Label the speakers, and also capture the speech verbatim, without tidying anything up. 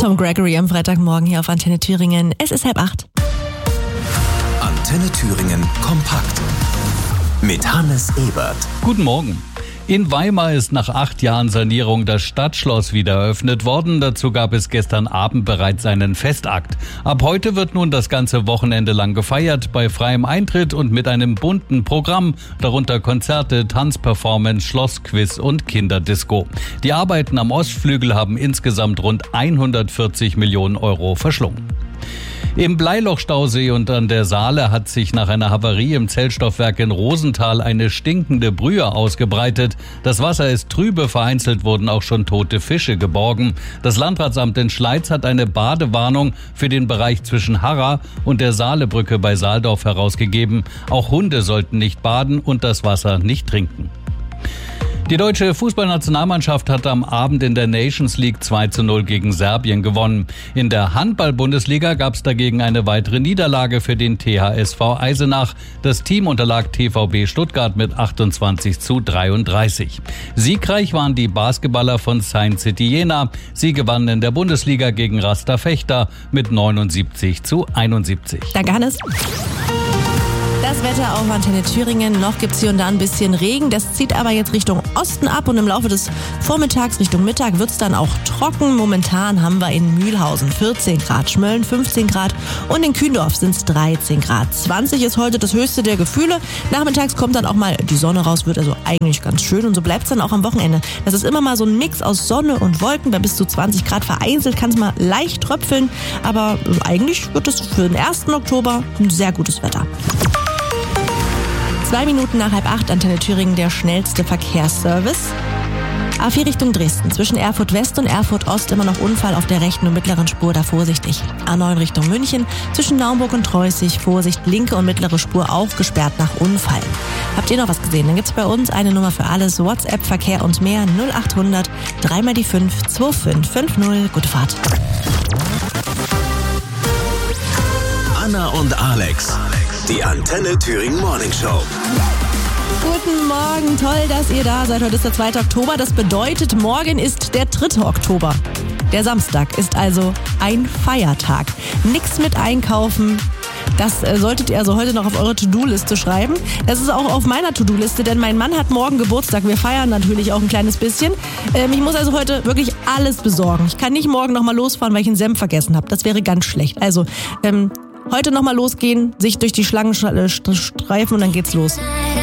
Speaker 1: Tom Gregory am Freitagmorgen hier auf Antenne Thüringen. Es ist halb acht.
Speaker 2: Antenne Thüringen kompakt mit Hannes Ebert.
Speaker 3: Guten Morgen. In Weimar ist nach acht Jahren Sanierung das Stadtschloss wieder eröffnet worden. Dazu gab es gestern Abend bereits einen Festakt. Ab heute wird nun das ganze Wochenende lang gefeiert, bei freiem Eintritt und mit einem bunten Programm, darunter Konzerte, Tanzperformance, Schlossquiz und Kinderdisco. Die Arbeiten am Ostflügel haben insgesamt rund hundertvierzig Millionen Euro verschlungen. Im Bleilochstausee und an der Saale hat sich nach einer Havarie im Zellstoffwerk in Rosenthal eine stinkende Brühe ausgebreitet. Das Wasser ist trübe, vereinzelt wurden auch schon tote Fische geborgen. Das Landratsamt in Schleiz hat eine Badewarnung für den Bereich zwischen Harra und der Saalebrücke bei Saaldorf herausgegeben. Auch Hunde sollten nicht baden und das Wasser nicht trinken. Die deutsche Fußballnationalmannschaft hat am Abend in der Nations League zwei zu null gegen Serbien gewonnen. In der Handball-Bundesliga gab es dagegen eine weitere Niederlage für den T H S V Eisenach. Das Team unterlag T V B Stuttgart mit achtundzwanzig zu dreiunddreißig. Siegreich waren die Basketballer von Saint City Jena. Sie gewannen in der Bundesliga gegen Rasta Fechter mit neunundsiebzig zu einundsiebzig.
Speaker 1: Danke, Hannes. Das Wetter auf Antenne Thüringen. Noch gibt es hier und da ein bisschen Regen. Das zieht aber jetzt Richtung Osten ab und im Laufe des Vormittags Richtung Mittag wird es dann auch trocken. Momentan haben wir in Mühlhausen vierzehn Grad, Schmölln fünfzehn Grad und in Kühndorf sind es dreizehn Grad. zwanzig ist heute das höchste der Gefühle. Nachmittags kommt dann auch mal die Sonne raus, wird also eigentlich ganz schön und so bleibt es dann auch am Wochenende. Das ist immer mal so ein Mix aus Sonne und Wolken. Bei bis zu zwanzig Grad vereinzelt kann es mal leicht tröpfeln, aber eigentlich wird es für den ersten Oktober ein sehr gutes Wetter. Zwei Minuten nach halb acht, Antenne Thüringen, der schnellste Verkehrsservice. A vier Richtung Dresden, zwischen Erfurt West und Erfurt Ost immer noch Unfall auf der rechten und mittleren Spur, da vorsichtig. A neun Richtung München, zwischen Naumburg und Treußig, Vorsicht, linke und mittlere Spur auch gesperrt nach Unfall. Habt ihr noch was gesehen? Dann gibt's bei uns eine Nummer für alles, WhatsApp, Verkehr und mehr, null achthundert, dreimal die fünf, zwei fünf fünf null. Gute Fahrt.
Speaker 2: Anna und Alex, die Antenne Thüringen Morning Show.
Speaker 1: Guten Morgen, toll, dass ihr da seid. Heute ist der zweite Oktober. Das bedeutet, morgen ist der dritte Oktober. Der Samstag ist also ein Feiertag. Nix mit einkaufen. Das äh, solltet ihr also heute noch auf eure To-Do-Liste schreiben. Das ist auch auf meiner To-Do-Liste, denn mein Mann hat morgen Geburtstag. Wir feiern natürlich auch ein kleines bisschen. Ähm, ich muss also heute wirklich alles besorgen. Ich kann nicht morgen nochmal losfahren, weil ich einen Senf vergessen habe. Das wäre ganz schlecht. Also, ähm, heute nochmal losgehen, sich durch die Schlangen streifen und dann geht's los.